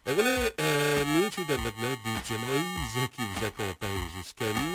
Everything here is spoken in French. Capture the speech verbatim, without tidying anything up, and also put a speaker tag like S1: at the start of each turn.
S1: Et voilà, euh, nous, c'est dans notre note du James qui vous accompagne jusqu'à